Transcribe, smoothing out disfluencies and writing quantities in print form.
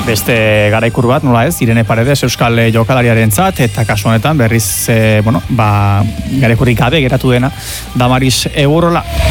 beste garaikur bat, nola ez, Irene Paredes euskal jokalariarentzat, eta kasu honetan berriz, garaikurrik gabe geratu dena Damaris Eborrola.